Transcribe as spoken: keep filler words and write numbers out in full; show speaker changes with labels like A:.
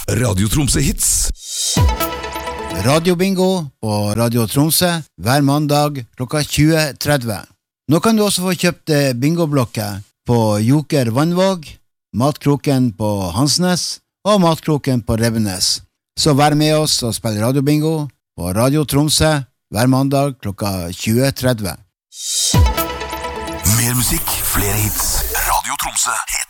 A: Radio Tromsø Hits.
B: Radio Bingo på Radio Tromsø hver mandag klokka tjue tretti. Nå kan du også få kjøpt bingoblokker på Joker Vannvåg, Matkroken på Hansnes og Matkroken på Revenes. Så vær med oss og spill Radio Bingo på Radio Tromsø hver mandag klokka tjue tretti.
A: Mer musikk, flere hits. Radio Tromsø Hits.